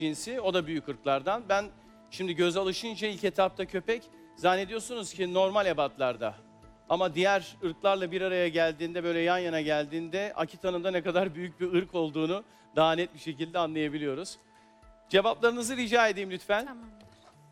cinsi, o da büyük ırklardan. Ben şimdi göz alışınca ilk etapta köpek zannediyorsunuz ki normal ebatlarda. Ama diğer ırklarla bir araya geldiğinde, böyle yan yana geldiğinde Akita'nın da ne kadar büyük bir ırk olduğunu daha net bir şekilde anlayabiliyoruz. Cevaplarınızı rica edeyim lütfen. Tamam.